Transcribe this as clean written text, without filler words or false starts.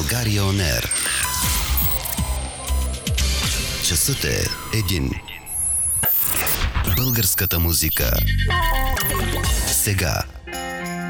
България On Air. Часът е 1. Българската музика. Сега.